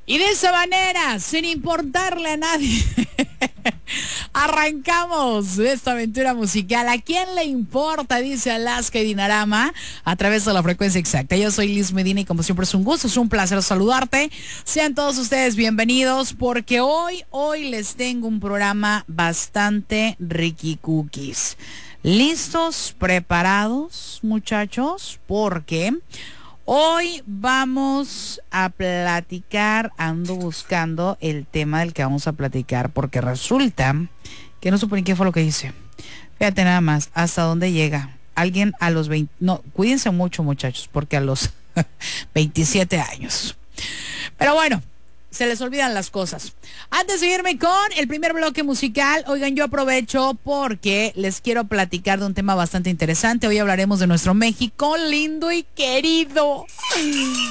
Y de esa manera, sin importarle a nadie, arrancamos esta aventura musical. ¿A quién le importa? Dice Alaska y Dinarama a través de la frecuencia exacta. Yo soy Liz Medina y como siempre es un gusto, es un placer saludarte. Sean todos ustedes bienvenidos porque hoy les tengo un programa bastante ricky cookies. ¿Listos? ¿Preparados, muchachos? Porque hoy vamos a platicar, ando buscando el tema del que vamos a platicar, porque resulta que no supe ni qué fue lo que hice. Fíjate nada más, hasta dónde llega. Alguien a los 20, no, cuídense mucho muchachos, porque a los 27 años. Pero bueno, se les olvidan las cosas. Antes de irme con el primer bloque musical, oigan, yo aprovecho porque les quiero platicar de un tema bastante interesante. Hoy hablaremos de nuestro México lindo y querido.